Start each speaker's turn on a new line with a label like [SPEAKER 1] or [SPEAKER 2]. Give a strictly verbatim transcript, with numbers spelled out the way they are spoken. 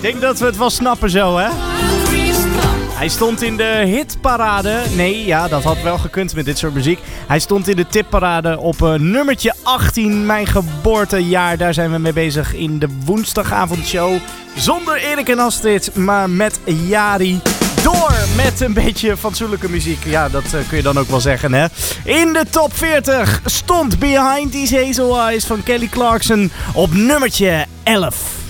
[SPEAKER 1] denk dat we het wel snappen zo, hè? Hij stond in de hitparade. Nee, ja, dat had wel gekund met dit soort muziek. Hij stond in de tipparade op uh, nummertje achttien, mijn geboortejaar. Daar zijn we mee bezig in de woensdagavondshow. Zonder Erik en Astrid, maar met Jari. Door met een beetje fatsoenlijke muziek. Ja, dat uh, kun je dan ook wel zeggen, hè. In de top veertig stond Behind These Hazel Eyes van Kelly Clarkson op nummertje elf.